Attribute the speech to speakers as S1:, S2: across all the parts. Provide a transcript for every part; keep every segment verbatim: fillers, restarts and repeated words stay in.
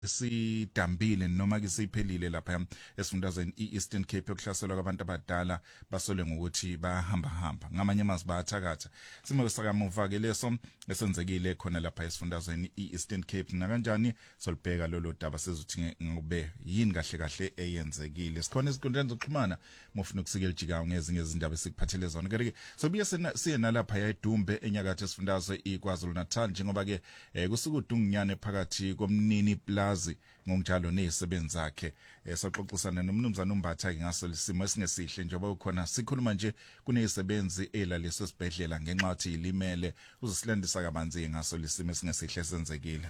S1: sidambile noma ke siphelile lapha esifundazweni iEastern Cape yokuhlaselwa kwabantu abadala basole ngokuthi bahamba hamba ngamanye amazwi bayathakatha simo sakamuva ke leso esenzekile khona lapha esifundazweni iEastern Cape na kanjani solibheka lolo daba sezuthi ngube yini kahle kahle eyenzekile sikhona izinkundleni zokuxhumana mufuna ukusikela jikawo ngezinye izindaba esikuphathele zona ke sobiye siye nalapha yaidumbe enyakatho esifundazwe iKwaZulu Natal njengoba ke kusuka udungunyane phakathi komnini plaza ngonjalo nezisebenzi zakhe esaxoxisana nomnumzana uMbatha ngaso lesimo esingesihle njengoba ukhona sikhuluma nje kunezisebenzi elaleso sibhedlela ngenxa yokuthi ilimele uzosilandisa kabanzi ngaso lesimo esingesihle senzekile.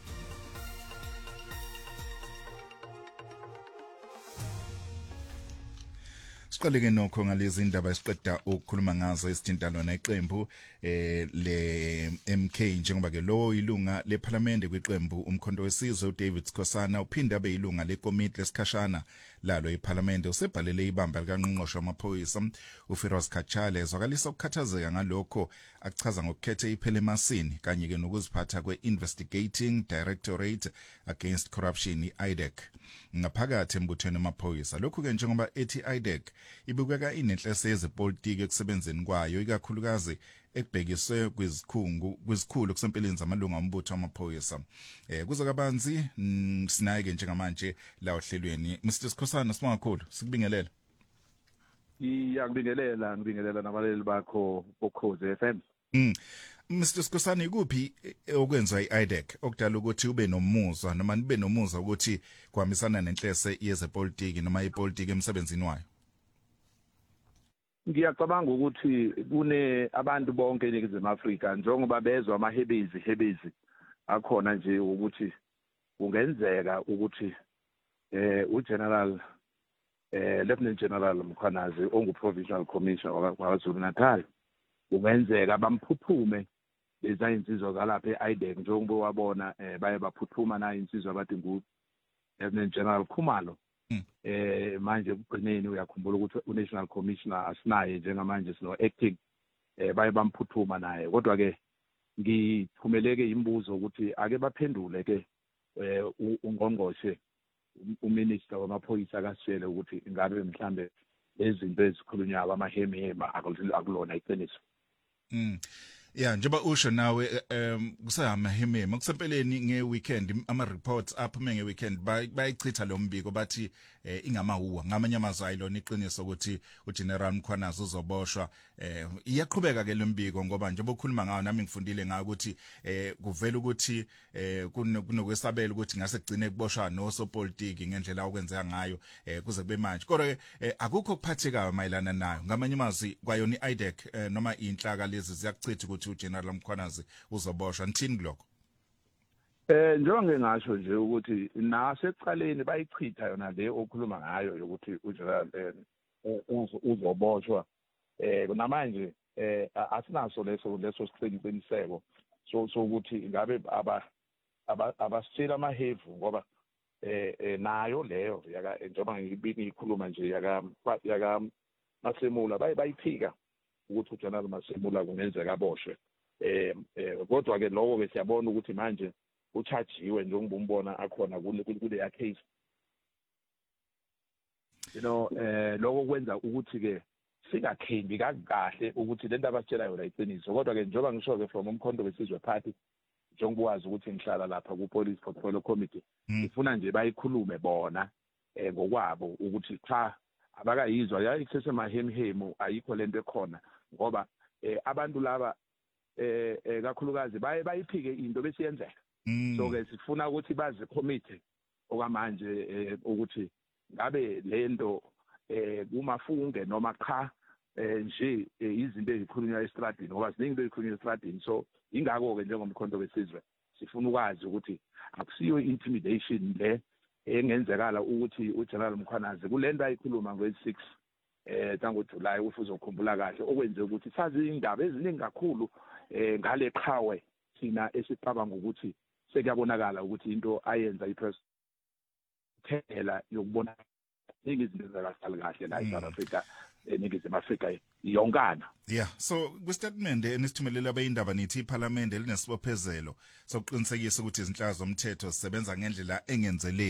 S1: Siqaleke nokho ngalezi indaba esiqeda ukukhuluma ngazo esithintana neqembu eh le M K njengoba ke lo ilunga leParliament kwiqembu umkhonto wesizwe uDavid Skhosana uphinde abe ilunga lekomiti lesikhashana lalo eParliament usebhalele ibamba likaNgqongqoshe wamaphoyisa uFiroz Kachale ezwakalisa ukukhathazeka ngalokho akuchaza ngokukhetha iphele emasini kanye ke nokuziphatha kweInvestigating Directorate Against Corruption I D E C ngaphakathi embuthweni wamaphoyisa lokhu ke njengoba ethi I D E C ibukeka inenhlese yezepolitiki ekusebenzeni kwayo ikakhulukazi ekubhekiswe kwizikhungu kwizikhulu kusempeleni zamalunga ombutho wamaphoyisa eh kuzo kabanzi sinaye ke njengamanje la ohlelweni Mister Skhosana sibonga kakhulu sikubingelela.
S2: Iyakubingelela ngibingelela nabaleli bakho bokhoze F M.
S1: Mm. Mister Skhosana ikuphi okwenziwa iI D E C okudala ukuthi ube nomuzwa noma nibe nomuzwa ukuthi kuhambisana nenhlese yezepolitiki noma ipolitiki emsebenzini wayo?
S2: Ngiyacabanga ukuthi kune abantu bonke eNingizimu Afrika njengoba bezwa amahebezi hebezi akhona nje ukuthi kungenzeka ukuthi eh uGeneral eh Lieutenant General Mkhwanazi ongu Provincial Commissioner kwaZulu Natal kungenzeka bamphuphume leza insizwa zalapha eI D E C njengoba wabona baye baphuthuma na insizwa abathi ngu Lieutenant General Khumalo. Eh manje kugcineni uyakhumbula ukuthi uNational Commissioner asinaye njengamanje sino acting eh baye bamphuthuma naye kodwa ke ngiphumeleke imibuzo ukuthi ake baphendule ke eh ungqongqoshe uminister wamaphoyisa kasitshele ukuthi ingabe mhlambe lezinto ezikhulunywa amahemihema akulona iqiniso.
S1: Mm. Yeah, njengoba usho nawe um kusamahememe kusempeleni ngeweekend ama reports aphume ngeweekend bayichitha lo mbiko bathi ingamahuwa ngamanye amazwi ayilona iqiniso ukuthi uGeneral Mkhwanazi uzoboshwa eh iyaqhubeka ke lembiko ngoba njengoba ukhuluma ngayo nami ngifundile ngayo ukuthi eh kuvela ukuthi eh kunokwesabela ukuthi ngase kugcine kuboshwa nosopolitiki ngendlela okwenzeka ngayo eh kuze kube manje kodwa akukho kuphathekayo mayelana nayo ngamanye amazwi kwayona iI D E C noma inhlaka lezi ziyakuchitha ukuthi uGeneral Mkhwanazi uzoboshwa nthini kuloko?
S2: Eh njengoba ngingasho nje ukuthi nasekuqaleni bayichitha yona le okhuluma ngayo ukuthi uGeneral uzoboshwa eh namanje eh asinaso leso leso siqiniseko so so ukuthi ngabe aba abasitshela amahevu ngoba eh nayo leyo yaka njengoba ngibini ikhuluma nje yaka yaka Masemula bayi bayiphika ukuthi uGeneral Masemula kungenzeka aboshwe eh kodwa ke lokho ke siyabona ukuthi manje uchajiwe njengoba umbona akhona kule kule ya case you know eh lokho kwenza ukuthi ke singathembi kahle ukuthi lento abasitshela yona iqiniso kodwa ke njengoba ngisho ke from umkhonto wesizwe party njengoba wazi ukuthi ngihlala lapha ku police portfolio committee ngifuna nje bayikhulume bona eh ngokwabo ukuthi cha abakayizwa yayi kusese mahemhemu ayikho lento ekhona ngoba eh abantu laba eh kakhulukazi baye bayiphike into besiyenzeka so ke sifuna ukuthi bazi committee okwamanje ukuthi ngabe lento eh kumafunge noma cha nje izinto ezikhulunywa estradini ngoba ziningi into ezikhulunywa estradini so ingakho ke njengomkhonto wesizwe sifuna ukwazi ukuthi akusiyo intimidation le engenzekala ukuthi uGeneral Mkhwanazi kulento ayikhuluma ngwe six eh tango July ufuzo ukukhumbula kahle okwenze ukuthi sazi indaba eziningi kakhulu eh ngale qhawe thina esicabanga ukuthi sekuyabonakala ukuthi into ayenza ipress thela yokubona izinto ezakasali kahle la eSouth Africa eningizimu Afrika yonkana.
S1: Yeah, so kwistatement enisithumelele abayindaba nithi iParliament elinesibophezelo sokuqinisekisa ukuthi izinhlaka zomthetho zisebenza ngendlela engenzele